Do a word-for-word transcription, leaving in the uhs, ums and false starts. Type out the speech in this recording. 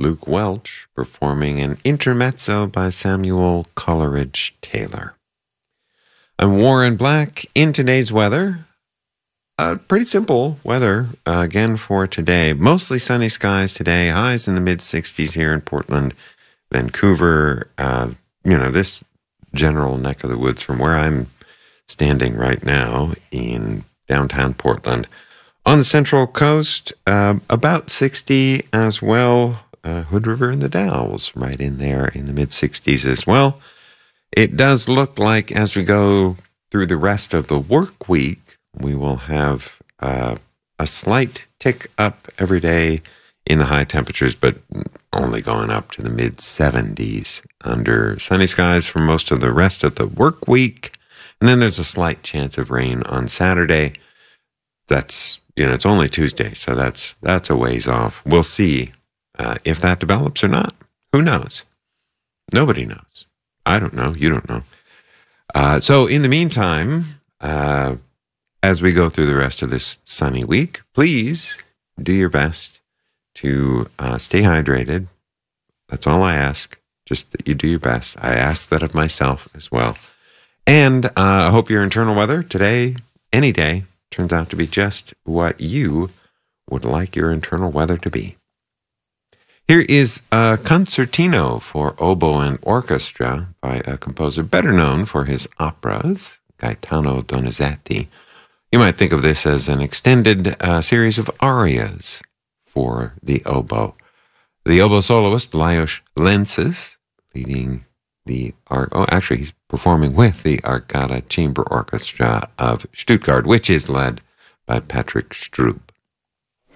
Luke Welch performing an intermezzo by Samuel Coleridge Taylor. I'm Warren Black. In today's weather, uh, pretty simple weather uh, again for today. Mostly sunny skies today, highs in the mid sixties here in Portland, Vancouver, uh, you know, this general neck of the woods from where I'm standing right now in downtown Portland. On the Central Coast, uh, about sixty as well. Uh, Hood River and the Dalles right in there in the mid sixties as well. It does look like as we go through the rest of the work week, we will have uh, a slight tick up every day in the high temperatures, but only going up to the mid seventies under sunny skies for most of the rest of the work week. And then there's a slight chance of rain on Saturday. That's, you know, it's only Tuesday, so that's that's a ways off. We'll see uh, if that develops or not. Who knows? Nobody knows. I don't know. You don't know. Uh, so in the meantime, uh, as we go through the rest of this sunny week, please do your best to uh, stay hydrated. That's all I ask, just that you do your best. I ask that of myself as well. And uh, I hope your internal weather today, any day, turns out to be just what you would like your internal weather to be. Here is a concertino for oboe and orchestra by a composer better known for his operas, Gaetano Donizetti. You might think of this as an extended uh, series of arias for the oboe. The oboe soloist, Lajos Lences, leading the, oh, actually he's performing with the Arcada Chamber Orchestra of Stuttgart, which is led by Patrick Stroop.